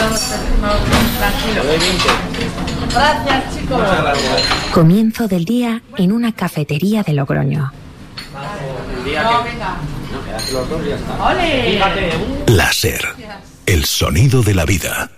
tranquilo. Gracias, chicos. Comienzo del día en una cafetería de Logroño. No, venga. Los dos ya está. ¡Ole! Fíjate. Láser, el sonido de la vida.